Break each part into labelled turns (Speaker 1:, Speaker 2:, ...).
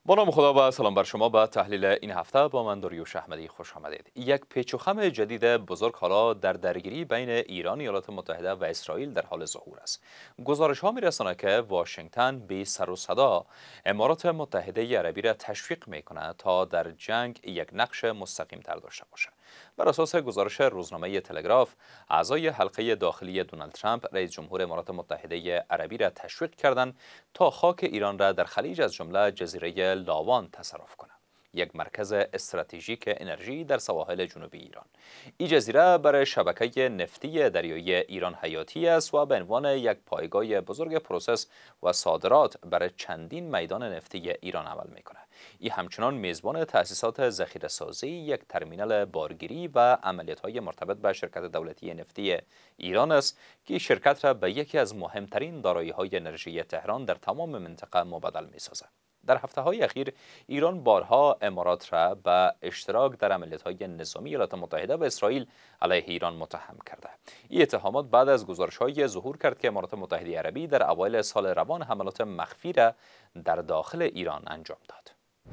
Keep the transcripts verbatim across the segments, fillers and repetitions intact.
Speaker 1: با نام خدا و سلام بر شما به تحلیل این هفته با من داریوش احمدی خوش آمدید. یک پیچ و خم جدید بزرگ حالا در درگیری بین ایران، ایالات متحده و اسرائیل در حال ظهور است. گزارش ها می‌رساند که واشنگتن به سر و صدا امارات متحده عربی را تشویق می‌کند تا در جنگ یک نقش مستقیم تر داشته باشد. بر اساس گزارش روزنامه تلگراف، اعضای حلقه داخلی دونالد ترامپ رئیس جمهور امارات متحده عربی را تشویق کردند تا خاک ایران را در خلیج از جمله جزیره لاوان تصرف کنند، یک مرکز استراتژیک انرژی در سواحل جنوبی ایران. این جزیره برای شبکه نفتی دریایی ایران حیاتی است و به عنوان یک پایگاه بزرگ پروسس و صادرات برای چندین میدان نفتی ایران عمل می‌کند. این همچنان میزبان تأسیسات ذخیره‌سازی، یک ترمینال بارگیری و عملیات‌های مرتبط به شرکت دولتی نفتی ایران است که شرکت را به یکی از مهمترین دارایی‌های انرژی تهران در تمام منطقه مبدل می‌سازد. در هفته‌های اخیر ایران بارها امارات را به اشتراک در عملیات‌های نظامی ایالات متحده و اسرائیل علیه ایران متهم کرده. این اتهامات بعد از گزارش‌های ظهور کرد که امارات متحده عربی در اوایل سال روان حملات مخفی را در داخل ایران انجام داد.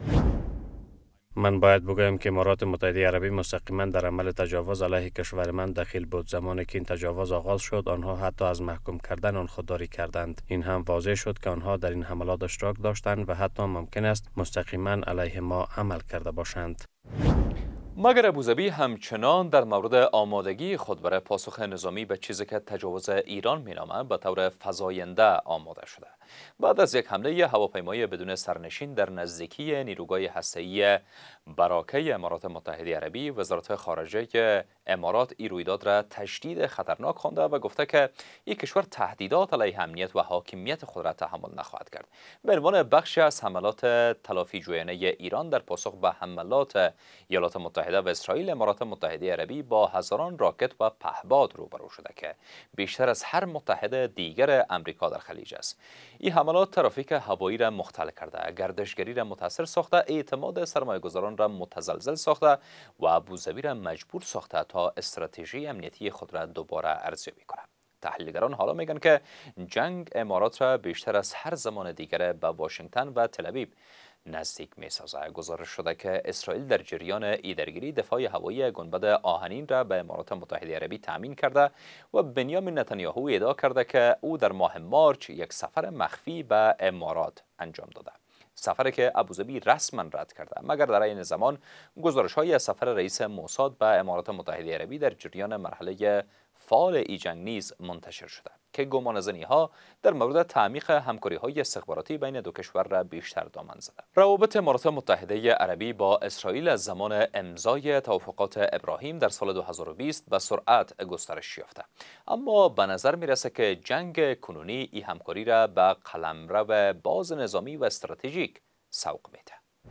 Speaker 2: من باید بگویم که امارات متحده عربی مستقیما در عمل تجاوز علیه کشور من دخیل بود. زمانی که این تجاوز آغاز شد، آنها حتی از محکوم کردن آن خودداری کردند. این هم واضح شد که آنها در این حملات اشتراک داشتند و حتی ممکن است مستقیما علیه ما عمل کرده باشند.
Speaker 1: مگر ابوظبی همچنان در مورد آمادگی خود برای پاسخ نظامی به چیزی که تجاوز ایران مینامد به طور فزاینده آماده شده. بعد از یک حمله هواپیمای بدون سرنشین در نزدیکی نیروگاه هسته‌ای براکه امارات متحده عربی، وزارت خارجه امارات این رویداد را تشدید خطرناک خوانده و گفته که این کشور تهدیدات علیه امنیت و حاکمیت خود را تحمل نخواهد کرد. به عنوان بخشی از حملات تلافی جویانه ایران در پاسخ به حملات ایالات متحده و اسرائیل، امارات متحده عربی با هزاران راکت و پهپاد روبرو شده که بیشتر از هر متحد دیگر امریکا در خلیج است. این حملات ترافیک هوایی را مختل کرده، گردشگری را متاثر ساخته، اعتماد سرمایه‌گذاران را متزلزل ساخته و ابوظبی را مجبور ساخته تا استراتژی امنیتی خود را دوباره ارزیابی کند. تحلیلگران حالا میگن که جنگ امارات را بیشتر از هر زمان دیگر به واشنگتن و تل‌آویو نزدیک می سازد. گزارش شده که اسرائیل در جریان ای درگیری دفاع هوایی گنبد آهنین را به امارات متحده عربی تأمین کرده و بنیامین نتانیاهو ادعا کرده که او در ماه مارچ یک سفر مخفی به امارات انجام داده. سفری که ابوظبی رسما رد کرده، مگر در این زمان گزارش‌هایی از سفر رئیس موساد به امارات متحده عربی در جریان مرحله فعال ای جنگ نیز منتشر شده که گمانه‌زنی‌ها در مورد تعمیق همکاری‌های استخباراتی بین دو کشور را بیشتر دامن زده. روابط امارات متحده عربی با اسرائیل از زمان امضای توافقات ابراهیم در سال دو هزار و بیست به سرعت گسترش یافته، اما به نظر می‌رسد که جنگ کنونی این همکاری را به قلمرو باز نظامی و استراتژیک سوق می‌دهد.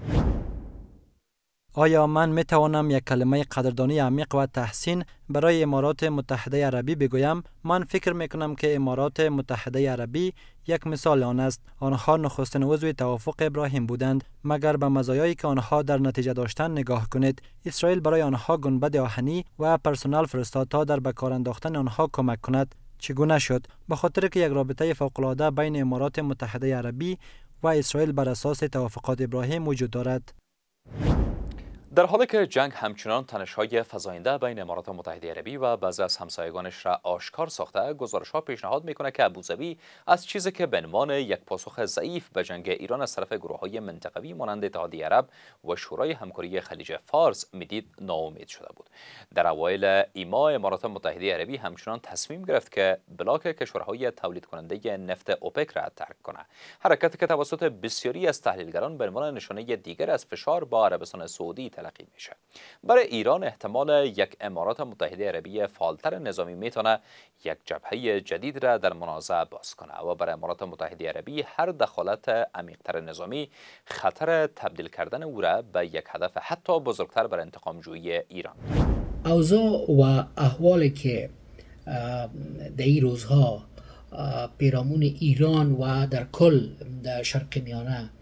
Speaker 3: آیا من می توانم یک کلمه قدردانی عمیق و تحسین برای امارات متحده عربی بگویم؟ من فکر می کنم که امارات متحده عربی یک مثال آن است. آنها نخستین عضو توافق ابراهیم بودند. مگر به مزایایی که آنها در نتیجه داشتن نگاه کنید. اسرائیل برای آنها گنبد آهنی و پرسنل فرستاد تا در بکار انداختن آنها کمک کند. چگونه شد؟ به خاطر که یک رابطه فوق العاده بین امارات متحده عربی و اسرائیل بر اساس توافقات ابراهیم وجود دارد.
Speaker 1: در حالی که جنگ همچنان تنش‌های فزاینده بین امارات متحده عربی و بعضی از همسایگانش را آشکار ساخته، گزارش‌ها پیشنهاد می‌کند که ابوظبی از چیزی که به عنوان یک پاسخ ضعیف به جنگ ایران از طرف گروه‌های منطقوی مانند اتحادیه عرب و شورای همکاری خلیج فارس میدید ناامید شده بود. در اوایل ایما امارات متحده عربی همچنان تصمیم گرفت که بلاک کشورهای تولید کننده نفت اوپک را ترک کند، حرکتی که توسط بسیاری از تحلیلگران به عنوان نشانه دیگر از فشار با عربستان سعودی تلقی میشه. برای ایران احتمال یک امارات متحده عربی فعالتر نظامی میتونه یک جبهه جدید را در منازعه باز کنه و برای امارات متحده عربی هر دخالت عمیق‌تر نظامی خطر تبدیل کردن او را به یک هدف حتی بزرگتر برای انتقام جویی ایران.
Speaker 4: اوضاع و احوالی که در این روزها پیرامون ایران و در کل در شرق میانه